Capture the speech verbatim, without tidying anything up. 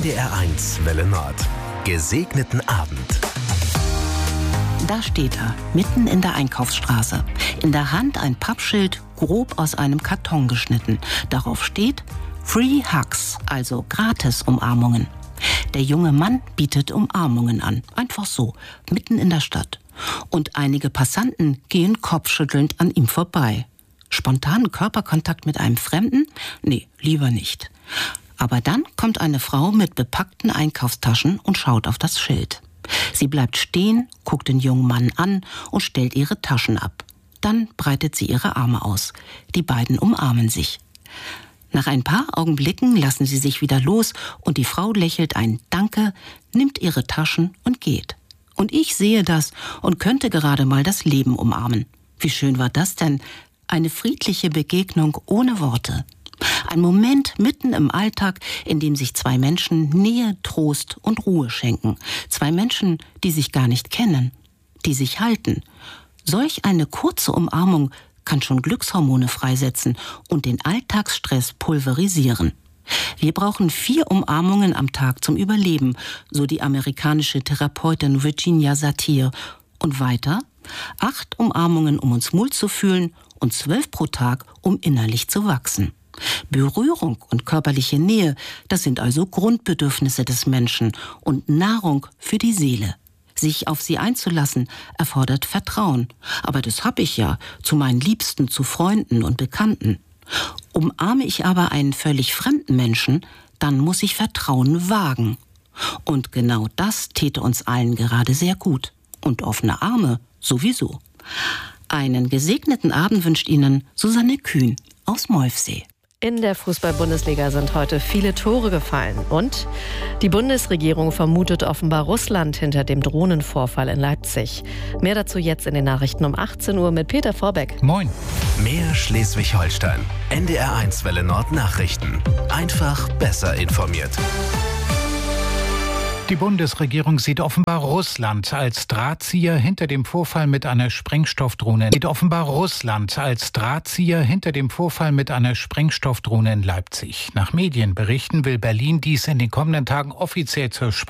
D R eins Welle Nord. Gesegneten Abend. Da steht er, mitten in der Einkaufsstraße. In der Hand ein Pappschild, grob aus einem Karton geschnitten. Darauf steht Free Hugs, also Gratis-Umarmungen. Der junge Mann bietet Umarmungen an. Einfach so, mitten in der Stadt. Und einige Passanten gehen kopfschüttelnd an ihm vorbei. Spontanen Körperkontakt mit einem Fremden? Nee, lieber nicht. Aber dann kommt eine Frau mit bepackten Einkaufstaschen und schaut auf das Schild. Sie bleibt stehen, guckt den jungen Mann an und stellt ihre Taschen ab. Dann breitet sie ihre Arme aus. Die beiden umarmen sich. Nach ein paar Augenblicken lassen sie sich wieder los und die Frau lächelt ein Danke, nimmt ihre Taschen und geht. Und ich sehe das und könnte gerade mal das Leben umarmen. Wie schön war das denn? Eine friedliche Begegnung ohne Worte. Ein Moment mitten im Alltag, in dem sich zwei Menschen Nähe, Trost und Ruhe schenken. Zwei Menschen, die sich gar nicht kennen, die sich halten. Solch eine kurze Umarmung kann schon Glückshormone freisetzen und den Alltagsstress pulverisieren. Wir brauchen vier Umarmungen am Tag zum Überleben, so die amerikanische Therapeutin Virginia Satir. Und weiter? Acht Umarmungen, um uns wohl zu fühlen und zwölf pro Tag, um innerlich zu wachsen. Berührung und körperliche Nähe, das sind also Grundbedürfnisse des Menschen und Nahrung für die Seele. Sich auf sie einzulassen, erfordert Vertrauen. Aber das habe ich ja zu meinen Liebsten, zu Freunden und Bekannten. Umarme ich aber einen völlig fremden Menschen, dann muss ich Vertrauen wagen. Und genau das täte uns allen gerade sehr gut. Und offene Arme sowieso. Einen gesegneten Abend wünscht Ihnen Susanne Kühn aus Molfsee. In der Fußball-Bundesliga sind heute viele Tore gefallen. Und die Bundesregierung vermutet offenbar Russland hinter dem Drohnenvorfall in Leipzig. Mehr dazu jetzt in den Nachrichten um achtzehn Uhr mit Peter Vorbeck. Moin. Mehr Schleswig-Holstein. N D R eins Welle Nord Nachrichten. Einfach besser informiert. Die Bundesregierung sieht offenbar Russland als Drahtzieher hinter dem Vorfall mit einer Sprengstoffdrohne. Sieht offenbar Russland als Drahtzieher hinter dem Vorfall mit einer Sprengstoffdrohne in Leipzig. Nach Medienberichten will Berlin dies in den kommenden Tagen offiziell zur Sprache